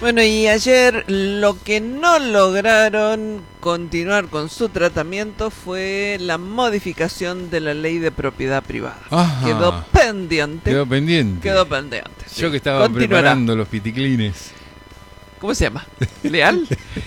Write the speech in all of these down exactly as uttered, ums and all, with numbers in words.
Bueno, y ayer lo que no lograron continuar con su tratamiento fue la modificación de la ley de propiedad privada. Ajá. Quedó pendiente. Quedó pendiente. Quedó pendiente. Yo sí. que estaba Continuará. preparando los piticlines. ¿Cómo se llama? ¿Leal?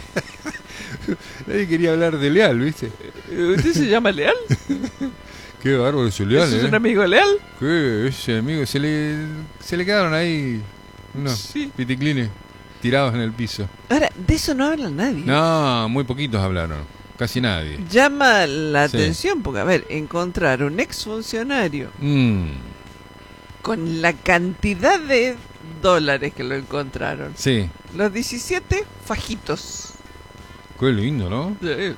Nadie quería hablar de Leal, ¿viste? ¿Usted se llama Leal? Qué bárbaro ese Leal, ¿Eso es ¿eh? un amigo Leal? ¿Qué? Ese amigo, se le, se le quedaron ahí unos Sí. piticlines tirados en el piso. Ahora, de eso no habla nadie. No, muy poquitos hablaron. Casi nadie. Llama la Sí. atención porque, a ver, encontrar un exfuncionario Mm, con la cantidad de dólares que lo encontraron. sí. Los diecisiete fajitos Qué lindo, ¿no? de,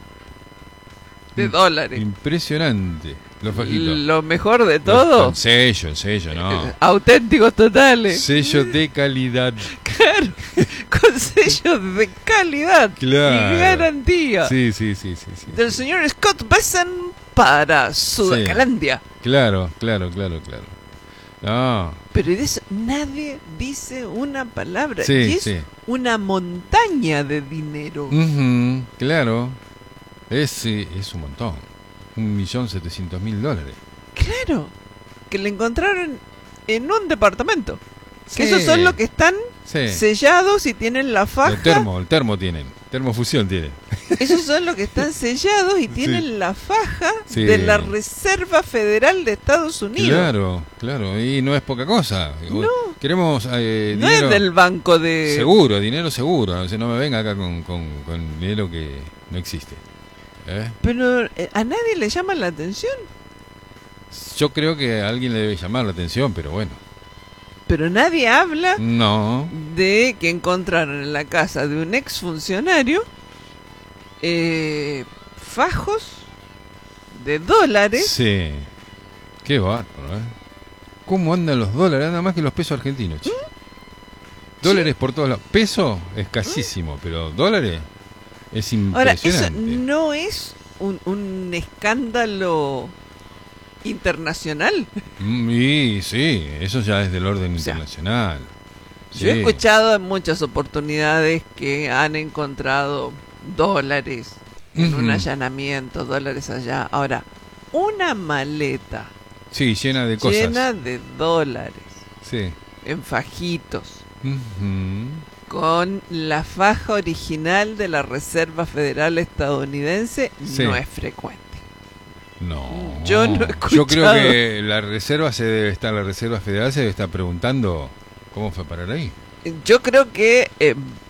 de Mm, dólares. Impresionante. Los fajitos. Lo mejor de Los- todo, Con sello, sello, no. auténticos totales. Sello de calidad. Claro, con sellos de calidad Claro. y garantía. Sí, sí, sí, sí, sí. Del señor Scott Besson para Sudacalandia. Claro, claro, claro, claro. No, Pero de eso nadie dice una palabra. Sí, y es sí. una montaña de dinero. ujú, claro. Es, sí, es un montón. Un millón setecientos mil dólares. Claro, que le encontraron en un departamento. Sí. Que esos son los que están Sí. sellados y tienen la faja. El termo, el termo tienen. Termofusión tienen. Esos son los que están sellados y tienen Sí. la faja Sí. de la Reserva Federal de Estados Unidos. Claro, claro. Y no es poca cosa. No. Queremos eh, No dinero es del banco de... seguro, dinero seguro. O sea, no me venga acá con, con, con dinero que no existe. ¿Eh? Pero eh, a nadie le llama la atención. Yo creo que a alguien le debe llamar la atención, pero bueno. Pero nadie habla No. de que encontraron en la casa de un exfuncionario eh, fajos de dólares. Sí. Qué bárbaro, ¿eh? ¿Cómo andan los dólares? Nada más que los pesos argentinos, che. Dólares por todos lados. Peso escasísimo, pero dólares es Ahora, eso impresionante. no es un, un escándalo internacional. Mm, Y sí, eso ya es del orden O sea, internacional. Yo he Sí. escuchado en muchas oportunidades que han encontrado dólares en Ujú. un allanamiento, dólares allá. Ahora, una maleta Sí, llena de cosas. llena de dólares Sí. en fajitos Ujú. con la faja original de la Reserva Federal estadounidense Sí. no es frecuente. No. Yo no he Yo creo escuchado. que la reserva se debe estar, la Reserva Federal se debe estar preguntando cómo fue parar ahí. Yo creo que eh,